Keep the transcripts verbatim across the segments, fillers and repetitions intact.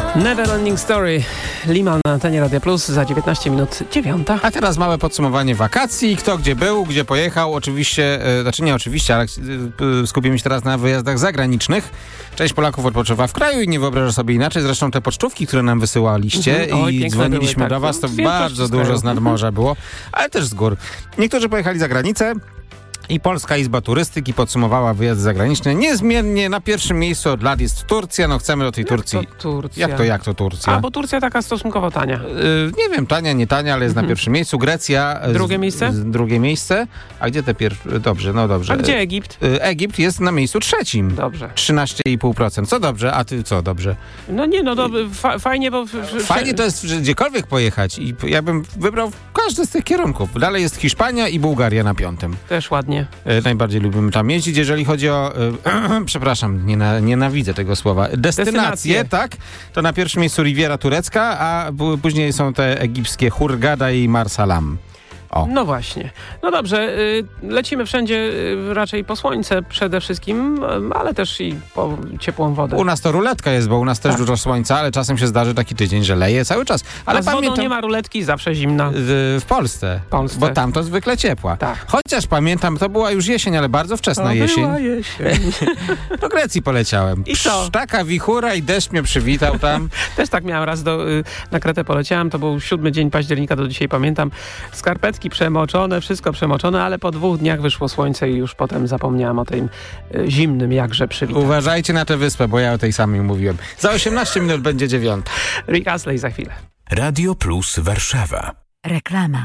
Neverending Story. Liman na antenie Radia Plus za dziewiętnaście minut dziewiąta. A teraz małe podsumowanie wakacji. Kto gdzie był, gdzie pojechał. Oczywiście, e, znaczy nie oczywiście, ale e, skupimy się teraz na wyjazdach zagranicznych. Część Polaków odpoczywa w kraju i nie wyobraża sobie inaczej. Zresztą te pocztówki, które nam wysyłaliście mhm. Oj, i dzwoniliśmy były, do tak. was, to no, bardzo dużo z nadmorza było, ale też z gór. Niektórzy pojechali za granicę. I Polska Izba Turystyki podsumowała wyjazdy zagraniczne. Niezmiennie na pierwszym miejscu od lat jest Turcja. No chcemy do tej jak Turcji. To Turcja? Jak to, jak to Turcja? A, bo Turcja taka stosunkowo tania. Yy, nie wiem, tania, nie tania, ale jest mhm. na pierwszym miejscu. Grecja. Drugie z, miejsce? Z, drugie miejsce. A gdzie te pierwsze? Dobrze, no dobrze. A gdzie Egipt? Yy, Egipt jest na miejscu trzecim. Dobrze. trzynaście i pół procent. Co dobrze, a ty co dobrze? No nie, no do, fa- fajnie, bo... Fajnie to jest, że gdziekolwiek pojechać i ja bym wybrał każdy z tych kierunków. Dalej jest Hiszpania i Bułgaria na piątym. Też ładnie. Yy, najbardziej lubimy tam jeździć, jeżeli chodzi o yy, przepraszam, niena, nienawidzę tego słowa, destynacje, Destynacje. tak? To na pierwszym miejscu Riviera Turecka, a b- później są te egipskie Hurghada i Marsalam. O. No właśnie. No dobrze, y, lecimy wszędzie y, raczej po słońce przede wszystkim, y, ale też i po ciepłą wodę. U nas to ruletka jest, bo u nas też Tak. dużo słońca, ale czasem się zdarzy taki tydzień, że leje cały czas. Ale A z wodą pamiętam, nie ma ruletki, zawsze zimna. w Polsce, Polsce. bo tam to zwykle ciepła. Tak. Chociaż pamiętam, to była już jesień, ale bardzo wczesna To jesień. była jesień. Do Grecji poleciałem. I co? Psz, taka wichura i deszcz mnie przywitał tam. Też tak miałam raz do, y, na Kretę poleciałam, to był siódmy dzień października, do dzisiaj pamiętam. Skarpetki przemoczone, wszystko przemoczone, ale po dwóch dniach wyszło słońce i już potem zapomniałam o tym y, zimnym jakże przywitaniu. Uważajcie na tę wyspę, bo ja o tej samej mówiłem. Za osiemnaście minut będzie dziewiąta. Rick Astley za chwilę. Radio Plus Warszawa. Reklama.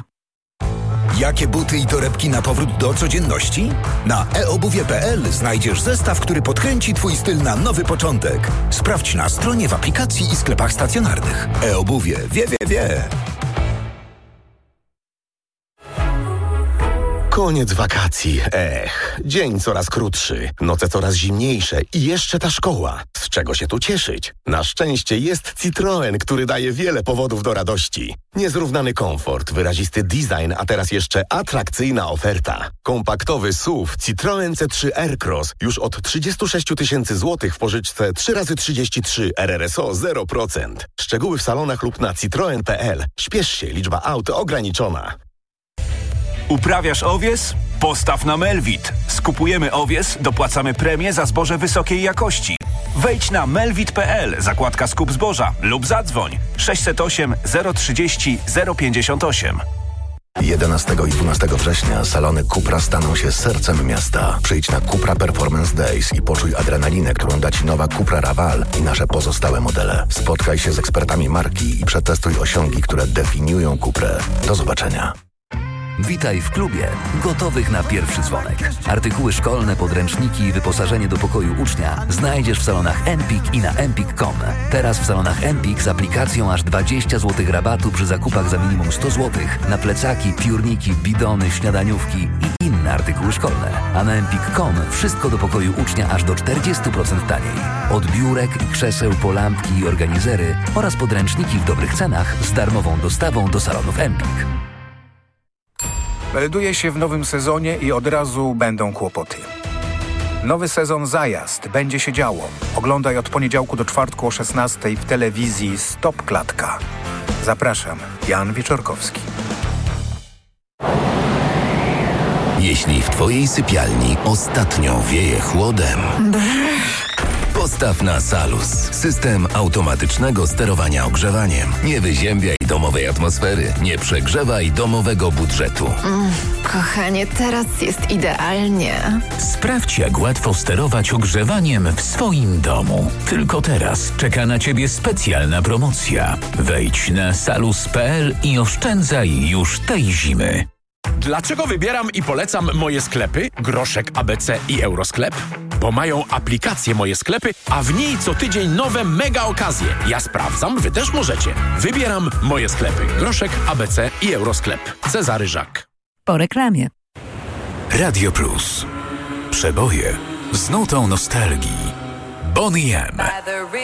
Jakie buty i torebki na powrót do codzienności? Na e obuwie kropka pe el znajdziesz zestaw, który podkręci twój styl na nowy początek. Sprawdź na stronie, w aplikacji i sklepach stacjonarnych. E-obuwie wie, wie, wie. Koniec wakacji, ech, dzień coraz krótszy, noce coraz zimniejsze i jeszcze ta szkoła. Z czego się tu cieszyć? Na szczęście jest Citroen, który daje wiele powodów do radości. Niezrównany komfort, wyrazisty design, a teraz jeszcze atrakcyjna oferta. Kompaktowy S U V Citroen C trzy Aircross już od trzydzieści sześć tysięcy złotych w pożyczce trzy razy trzydzieści trzy R R S O zero procent. Szczegóły w salonach lub na citroen kropka pe el. Śpiesz się, liczba aut ograniczona. Uprawiasz owies? Postaw na Melvit. Skupujemy owies, dopłacamy premię za zboże wysokiej jakości. Wejdź na melvit kropka pe el, zakładka skup zboża lub zadzwoń sześćset osiem zero trzydzieści zero pięćdziesiąt osiem. jedenastego i dwunastego września salony Cupra staną się sercem miasta. Przyjdź na Cupra Performance Days i poczuj adrenalinę, którą da Ci nowa Cupra Raval i nasze pozostałe modele. Spotkaj się z ekspertami marki i przetestuj osiągi, które definiują Cuprę. Do zobaczenia. Witaj w klubie gotowych na pierwszy dzwonek. Artykuły szkolne, podręczniki i wyposażenie do pokoju ucznia znajdziesz w salonach Empik i na empik kropka com. Teraz w salonach Empik z aplikacją aż dwadzieścia złotych rabatu przy zakupach za minimum sto złotych na plecaki, piórniki, bidony, śniadaniówki i inne artykuły szkolne. A na empik kropka com wszystko do pokoju ucznia aż do czterdzieści procent taniej. Od biurek i krzeseł po lampki i organizery oraz podręczniki w dobrych cenach z darmową dostawą do salonów Empik. Melduje się w nowym sezonie i od razu będą kłopoty. Nowy sezon Zajazd. Będzie się działo. Oglądaj od poniedziałku do czwartku o szesnastej w telewizji Stop Klatka. Zapraszam. Jan Wieczorkowski. Jeśli w twojej sypialni ostatnio wieje chłodem, postaw na Salus. System automatycznego sterowania ogrzewaniem. Nie wyziębiaj domowej atmosfery. Nie przegrzewaj domowego budżetu. Mm, kochanie, teraz jest idealnie. Sprawdź, jak łatwo sterować ogrzewaniem w swoim domu. Tylko teraz czeka na Ciebie specjalna promocja. Wejdź na salus kropka pe el i oszczędzaj już tej zimy. Dlaczego wybieram i polecam moje sklepy, Groszek, A B C i Eurosklep? Bo mają aplikację Moje Sklepy, a w niej co tydzień nowe mega okazje. Ja sprawdzam, wy też możecie. Wybieram Moje Sklepy, Groszek, A B C i Eurosklep. Cezary Żak. Po reklamie. Radio Plus. Przeboje z nutą nostalgii. Bonnie M.